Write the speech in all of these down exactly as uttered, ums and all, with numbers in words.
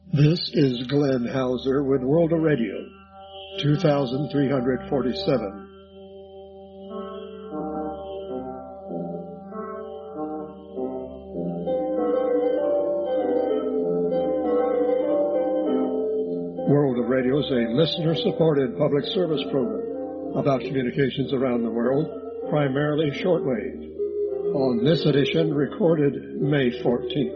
This is Glenn Hauser with World of Radio, two thousand three hundred forty-seven. World of Radio is a listener-supported public service program about communications around the world, primarily shortwave. On this edition, recorded May fourteenth.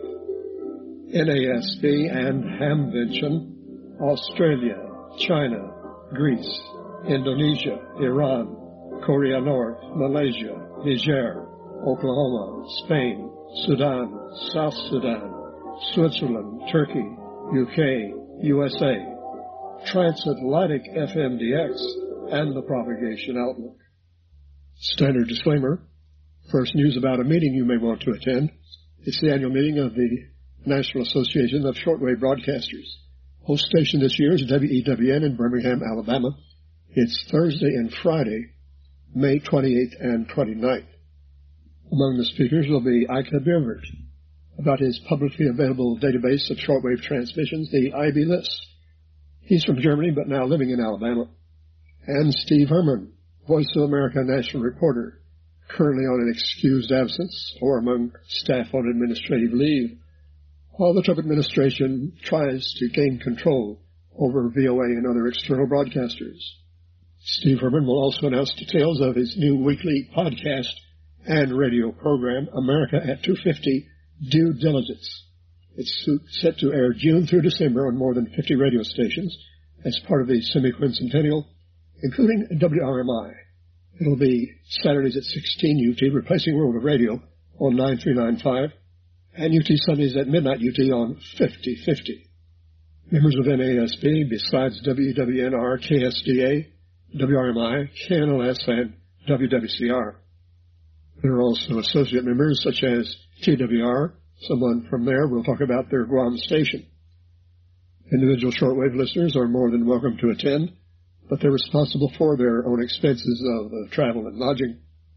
N A S B and Hamvention, Australia, China, Greece, Indonesia, Iran, Korea North, Malaysia, Niger, Oklahoma, Spain, Sudan, South Sudan, Switzerland, Turkey, U K, U S A, Transatlantic F M D X, and the Propagation Outlook. Standard disclaimer. First, news about a meeting you may want to attend. It's the annual meeting of the National Association of Shortwave Broadcasters. Host station this year is W E W N in Birmingham, Alabama. It's Thursday and Friday, May twenty-eighth and twenty-ninth. Among the speakers will be Ike Bierwert about his publicly available database of shortwave transmissions, the I B list. He's from Germany but now living in Alabama. And Steve Herman, Voice of America national reporter, currently on an excused absence or among staff on administrative leave, while the Trump administration tries to gain control over V O A and other external broadcasters. Steve Herman will also announce details of his new weekly podcast and radio program, America at two fifty, Due Diligence. It's set to air June through December on more than fifty radio stations as part of the semi-quincentennial, including W R M I. It'll be Saturdays at sixteen U T, replacing World of Radio on nine three nine five, and U T Sundays at midnight U T on fifty fifty. Members of N A S B, besides W W N R, K S D A, W R M I, K N L S, and W W C R. There are also associate members such as T W R. Someone from there will talk about their Guam station. Individual shortwave listeners are more than welcome to attend, but they're responsible for their own expenses of uh, travel and lodging.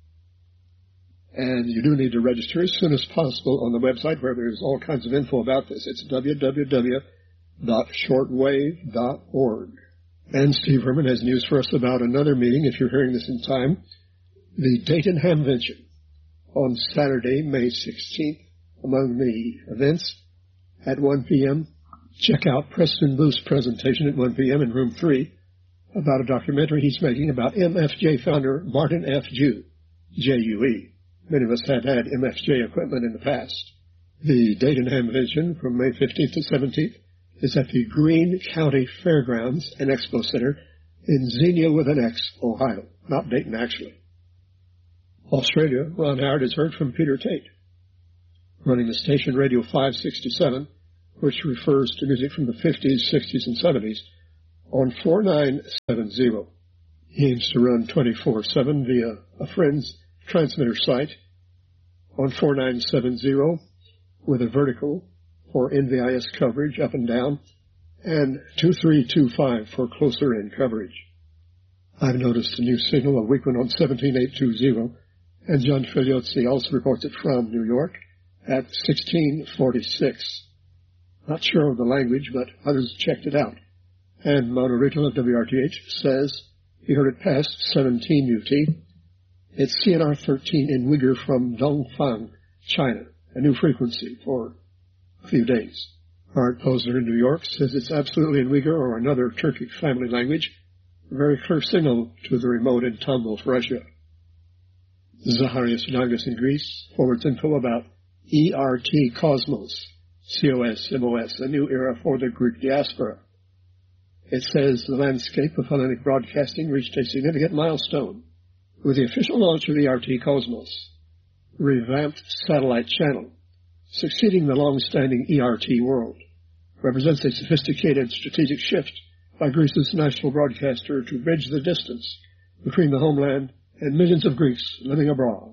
And you do need to register as soon as possible on the website where there's all kinds of info about this. It's w w w dot shortwave dot org. And Steve Herman has news for us about another meeting, if you're hearing this in time, the Dayton Hamvention on Saturday, May sixteenth. Among the events, at one p.m., check out Preston Booth's presentation at one p.m. in room three about a documentary he's making about M F J founder Martin F. Jew, J U E. Many of us have had M F J equipment in the past. The Dayton Hamvention from May fifteenth to seventeenth is at the Greene County Fairgrounds and Expo Center in Xenia with an X, Ohio. Not Dayton, actually. Australia, Ron Howard has heard from Peter Tate, running the station Radio five sixty-seven, which refers to music from the fifties, sixties, and seventies, on four nine seven zero. He aims to run twenty-four seven via a friend's transmitter site on four nine seven zero with a vertical for N V I S coverage up and down and two three two five for closer in coverage. I've noticed a new signal, a weak one on seventeen eight two zero, and John Figliozzi also reports it from New York at sixteen forty-six. Not sure of the language, but others checked it out. And Mona Rito of W R T H says he heard it past seventeen U T. It's C N R thirteen in Uyghur from Dongfang, China, a new frequency for a few days. Art Posner in New York says it's absolutely in Uyghur or another Turkic family language. A very clear signal to the remote in Tambov, Russia. Zacharias Dangas in Greece forwards info about E R T Cosmos, C O S M O S, a new era for the Greek diaspora. It says the landscape of Hellenic broadcasting reached a significant milestone with the official launch of E R T Cosmos, revamped satellite channel, succeeding the long-standing E R T world, represents a sophisticated strategic shift by Greece's national broadcaster to bridge the distance between the homeland and millions of Greeks living abroad.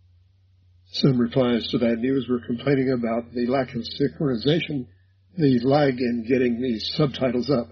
Some replies to that news were complaining about the lack of synchronization, the lag in getting these subtitles up.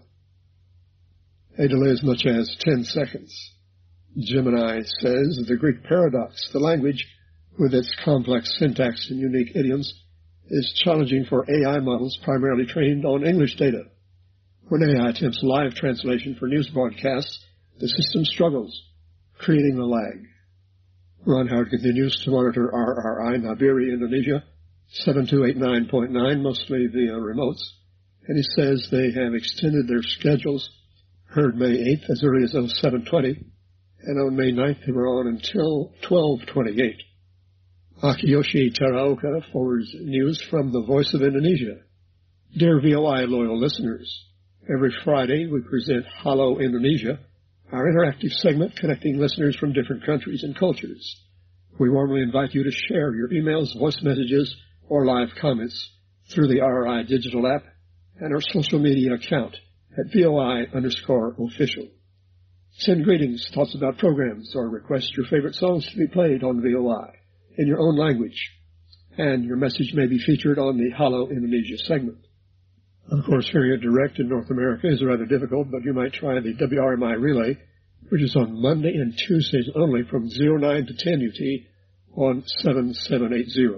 A delay as much as ten seconds. Gemini says the Greek paradox, the language with its complex syntax and unique idioms, is challenging for A I models primarily trained on English data. When A I attempts live translation for news broadcasts, the system struggles, creating a lag. Ron Howard continues to monitor R R I Nabiri, Indonesia, seven two eight nine point nine, mostly via remotes, and he says they have extended their schedules, heard May eighth as early as oh seven twenty, and on May ninth they were on until twelve twenty-eight. Akiyoshi Teraoka forwards news from the Voice of Indonesia. Dear V O I loyal listeners, every Friday we present Hello Indonesia, our interactive segment connecting listeners from different countries and cultures. We warmly invite you to share your emails, voice messages, or live comments through the R R I digital app and our social media account at V O I underscore official. Send greetings, thoughts about programs, or request your favorite songs to be played on V O I in your own language, and your message may be featured on the Hello Indonesia segment. Of course, hearing it direct in North America is rather difficult, but you might try the W R M I relay, which is on Monday and Tuesdays only from oh nine to ten U T on seven seven eight zero.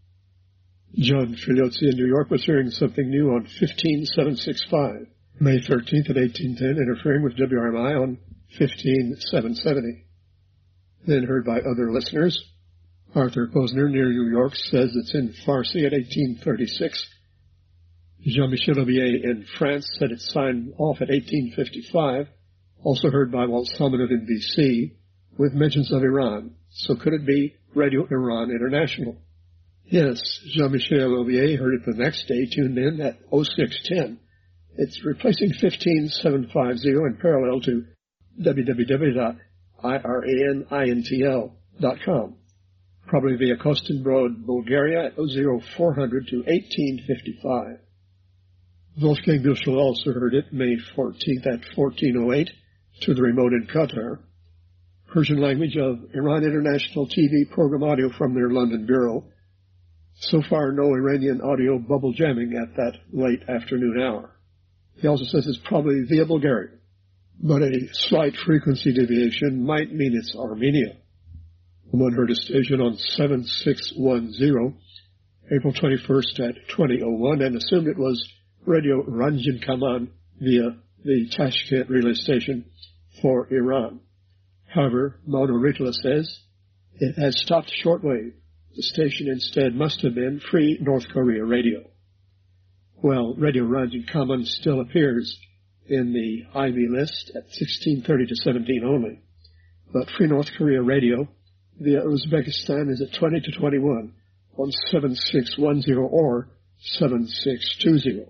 John Filiozzi in New York was hearing something new on fifteen seven sixty-five, May thirteenth at eighteen ten, interfering with W R M I on fifteen seven seventy. Then heard by other listeners. Arthur Posner near New York says it's in Farsi at eighteen thirty-six. Jean-Michel Aubier in France said it signed off at eighteen fifty-five, also heard by Walt Salmonov in B C, with mentions of Iran. So could it be Radio Iran International? Yes, Jean-Michel Aubier heard it the next day, tuned in at oh six ten. It's replacing fifteen seven fifty and parallel to w w w dot iranintl dot com. Probably via Kostanbrod, Bulgaria at oh four hundred to eighteen fifty-five. Wolfgang Büchel also heard it May fourteenth at fourteen oh eight to the remote in Qatar. Persian language of Iran International T V program audio from their London bureau. So far, no Iranian audio bubble jamming at that late afternoon hour. He also says it's probably via Bulgaria, but a slight frequency deviation might mean it's Armenia. One heard a station on seven six one zero, April twenty-first at twenty oh one, and assumed it was Radio Ranjin Kaman via the Tashkent relay station for Iran. However, Mauno Ritla says it has stopped shortwave. The station instead must have been Free North Korea Radio. Well, Radio Ranjin Kaman still appears in the I V list at sixteen thirty to seventeen only, but Free North Korea Radio via Uzbekistan is at twenty to twenty-one on seven six one zero or seven six two zero.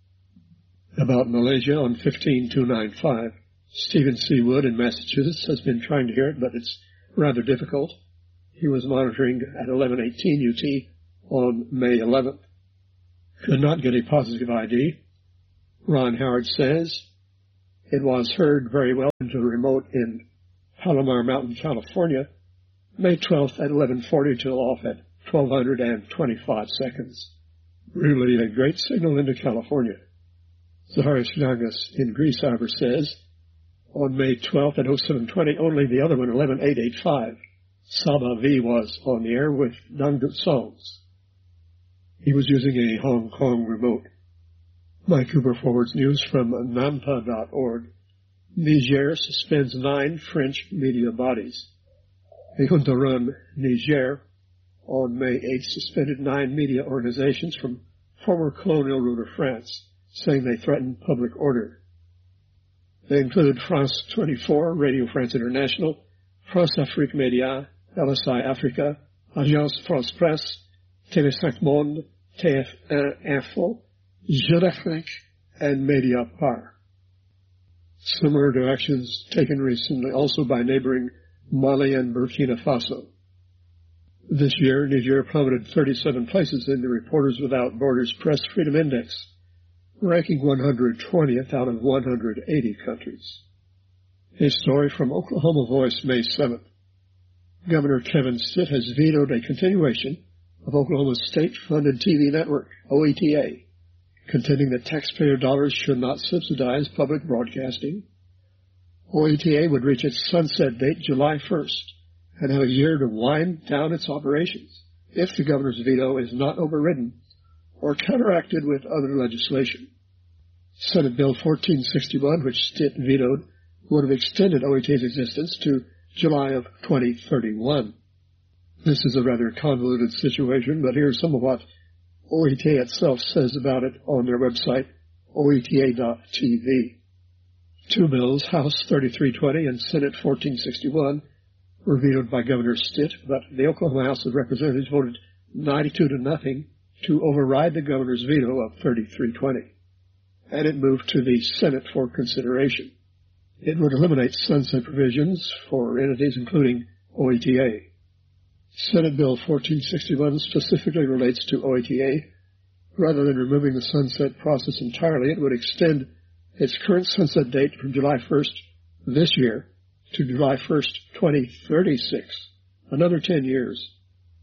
About Malaysia on fifteen two ninety-five, Stephen C. Wood in Massachusetts has been trying to hear it, but it's rather difficult. He was monitoring at eleven eighteen U T on May eleventh. Could not get a positive I D. Ron Howard says it was heard very well into the remote in Palomar Mountain, California, May twelfth at eleven forty till off at twelve twenty-five seconds. Really a great signal into California. Zacharias Yangas in Greece, however, says on May twelfth at oh seven twenty, only the other one, eleven eight eighty-five, Saba V was on the air with Dangdut songs. He was using a Hong Kong remote. Mike Cooper forwards news from nampa dot org. Niger suspends nine French media bodies. A junta-run Niger on May eighth suspended nine media organizations from former colonial ruler France, saying they threatened public order. They included France twenty-four, Radio France International, France Afrique Média, L S I Africa, Agence France Presse, T V cinq Monde, T F un Info, Jeune Afrique, and Mediapart. Similar to actions taken recently also by neighboring Mali and Burkina Faso. This year, Niger plummeted thirty-seven places in the Reporters Without Borders Press Freedom Index, ranking one hundred twentieth out of one hundred eighty countries. A story from Oklahoma Voice, May seventh. Governor Kevin Stitt has vetoed a continuation of Oklahoma's state-funded T V network, O E T A, contending that taxpayer dollars should not subsidize public broadcasting. O E T A would reach its sunset date July first and have a year to wind down its operations if the governor's veto is not overridden or counteracted with other legislation. Senate Bill fourteen sixty-one, which Stitt vetoed, would have extended O E T A's existence to July of twenty thirty-one. This is a rather convoluted situation, but here's some of what O E T A itself says about it on their website, O E T A dot T V. Two bills, House thirty-three twenty and Senate fourteen sixty-one, were vetoed by Governor Stitt, but the Oklahoma House of Representatives voted ninety-two to nothing to override the governor's veto of thirty-three twenty, and it moved to the Senate for consideration. It would eliminate sunset provisions for entities including O E T A. Senate Bill fourteen sixty-one specifically relates to O E T A. Rather than removing the sunset process entirely, it would extend its current sunset date from July first this year to July first, twenty thirty-six, another ten years.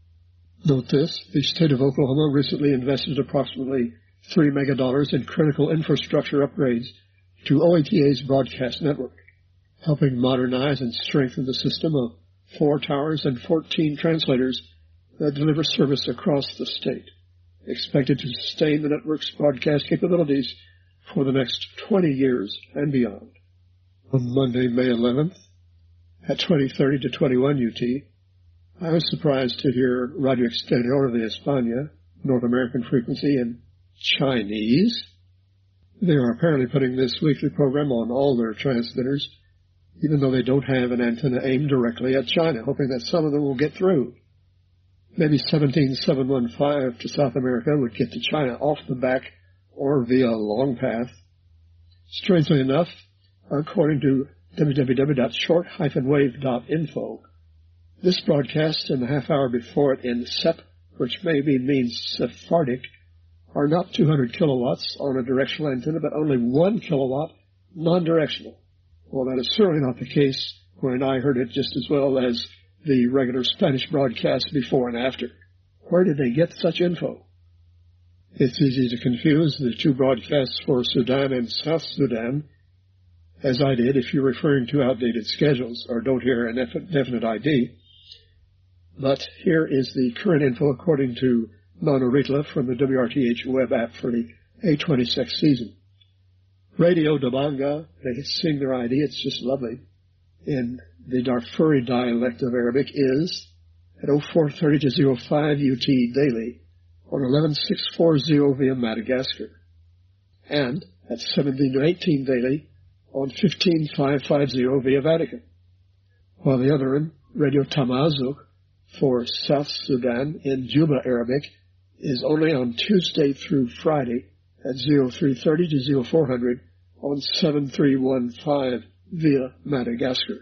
Note this, the state of Oklahoma recently invested approximately three megadollars in critical infrastructure upgrades to O E T A's broadcast network, helping modernize and strengthen the system of four towers and fourteen translators that deliver service across the state, expected to sustain the network's broadcast capabilities for the next twenty years and beyond. On Monday, May eleventh, at twenty thirty to twenty-one U T, I was surprised to hear Radio Exterior de España, North American frequency, in Chinese. They are apparently putting this weekly program on all their transmitters, even though they don't have an antenna aimed directly at China, hoping that some of them will get through. Maybe seventeen seven one five to South America would get to China off the back or via a long path. Strangely enough, according to w w w dot short dash wave dot info, this broadcast and the half hour before it in S E P, which maybe means Sephardic, are not two hundred kilowatts on a directional antenna, but only one kilowatt non-directional. Well, that is certainly not the case when I heard it just as well as the regular Spanish broadcast before and after. Where did they get such info? It's easy to confuse the two broadcasts for Sudan and South Sudan, as I did if you're referring to outdated schedules or don't hear an definite I D. But here is the current info according to Mano Ritla from the W R T H web app for the A twenty-six season. Radio Dabanga, they sing their I D, it's just lovely, in the Darfuri dialect of Arabic is at oh four thirty to oh five U T daily on eleven six forty via Madagascar, and at seventeen to eighteen daily on fifteen five fifty via Vatican, while the other one, Radio Tamazuk, for South Sudan in Juba Arabic, is only on Tuesday through Friday at oh three thirty to oh four hundred on seven three one five via Madagascar.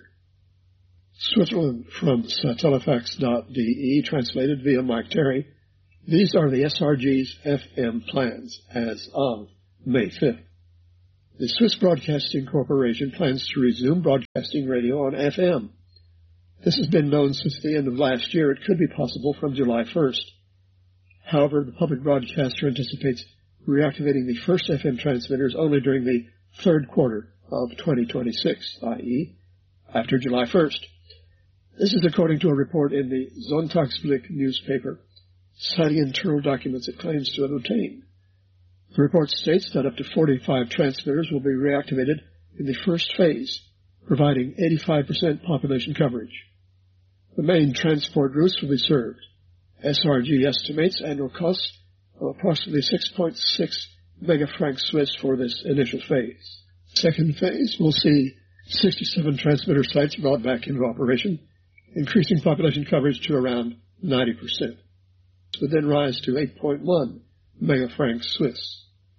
Switzerland from Satellifax dot D E, translated via Mike Terry. These are the S R G's F M plans as of May fifth. The Swiss Broadcasting Corporation plans to resume broadcasting radio on F M. This has been known since the end of last year. It could be possible from July first. However, the public broadcaster anticipates reactivating the first F M transmitters only during the third quarter of twenty twenty-six, that is, after July first. This is according to a report in the Sonntagsblick newspaper, citing internal documents it claims to have obtained. The report states that up to forty-five transmitters will be reactivated in the first phase, providing eighty-five percent population coverage. The main transport routes will be served. S R G estimates annual costs of approximately six point six megafrancs Swiss for this initial phase. Second phase will see sixty-seven transmitter sites brought back into operation, increasing population coverage to around ninety percent. This would then rise to eight point one megafrancs Swiss.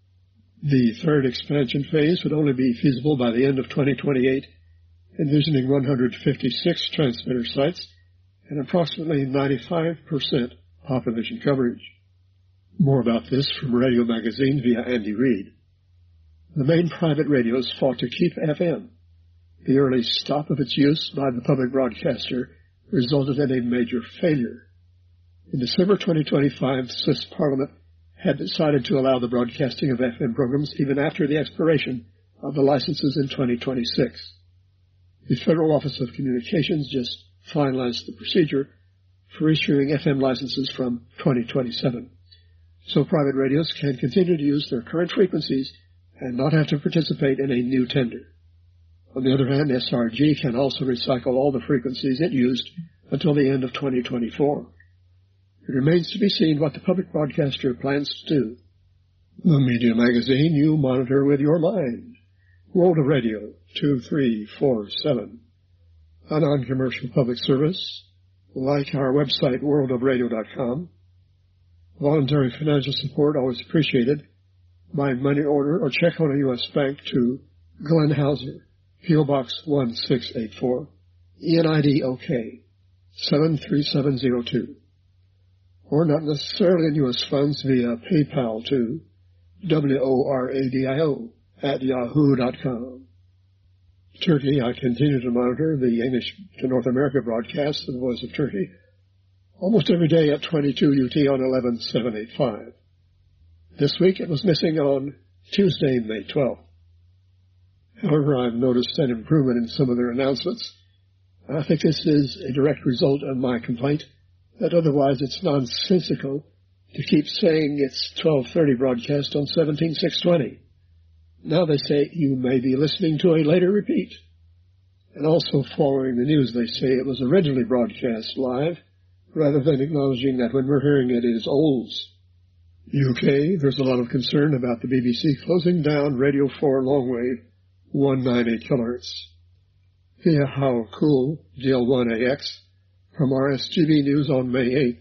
The third expansion phase would only be feasible by the end of twenty twenty-eight, envisioning one hundred fifty-six transmitter sites and approximately ninety-five percent population coverage. More about this from Radio Magazine via Andy Reid. The main private radios fought to keep F M. The early stop of its use by the public broadcaster resulted in a major failure. In December twenty twenty-five, the Swiss Parliament had decided to allow the broadcasting of F M programs even after the expiration of the licenses in twenty twenty-six. The Federal Office of Communications just finalized the procedure for issuing F M licenses from twenty twenty-seven. so private radios can continue to use their current frequencies and not have to participate in a new tender. On the other hand, S R G can also recycle all the frequencies it used until the end of twenty twenty-four. It remains to be seen what the public broadcaster plans to do. The Media Magazine you monitor with your mind. World of Radio, two three four seven. A non-commercial public service. Like our website, world of radio dot com. Voluntary financial support always appreciated. By money order or check on a U S bank to Glenn Hauser, P O Box one six eight four, E N I D O K, seven three seven zero two. Or not necessarily in U S funds via PayPal to W O R A D I O at yahoo dot com. Turkey, I continue to monitor the English to North America broadcast of the Voice of Turkey almost every day at twenty-two U T on eleven seven eighty-five. This week it was missing on Tuesday, May twelfth. However, I've noticed an improvement in some of their announcements. I think this is a direct result of my complaint that otherwise it's nonsensical to keep saying it's twelve thirty broadcast on seventeen six twenty. Now they say you may be listening to a later repeat. And also following the news, they say it was originally broadcast live, rather than acknowledging that when we're hearing it, it is olds. U K, there's a lot of concern about the B B C closing down Radio four longwave one ninety-eight kilohertz. Via How Cool, D L one A X, from R S G B News on May eighth.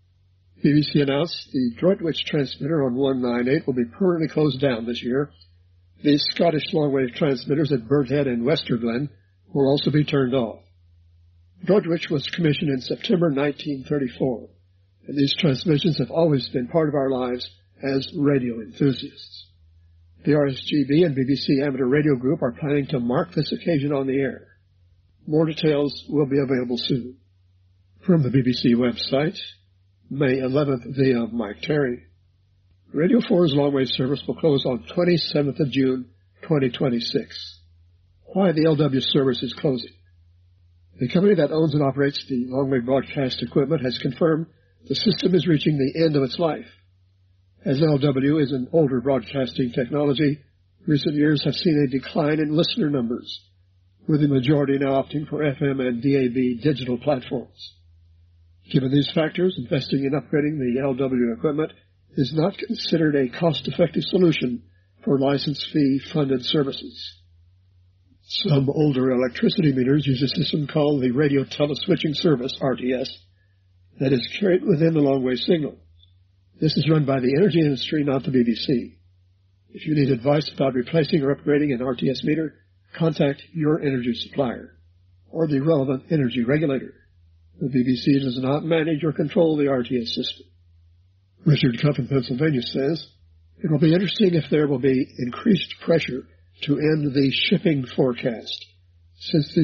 B B C announced the Droitwich transmitter on one ninety-eight will be permanently closed down this year. These Scottish longwave transmitters at Birdhead and Westerglen will also be turned off. Droitwich was commissioned in September nineteen thirty-four, and these transmissions have always been part of our lives as radio enthusiasts. The R S G B and B B C Amateur Radio Group are planning to mark this occasion on the air. More details will be available soon. From the B B C website, May eleventh via Mike Terry. Radio four's longwave service will close on twenty-seventh of June, twenty twenty-six. Why the L W service is closing. The company that owns and operates the longwave broadcast equipment has confirmed the system is reaching the end of its life. As L W is an older broadcasting technology, recent years have seen a decline in listener numbers, with the majority now opting for F M and D A B digital platforms. Given these factors, investing in upgrading the L W equipment is not considered a cost-effective solution for license fee-funded services. Some older electricity meters use a system called the Radio Teleswitching Service, R T S, that is carried within the longwave signal. This is run by the energy industry, not the B B C. If you need advice about replacing or upgrading an R T S meter, contact your energy supplier or the relevant energy regulator. The B B C does not manage or control the R T S system. Richard Cup in Pennsylvania says, it will be interesting if there will be increased pressure to end the shipping forecast, since the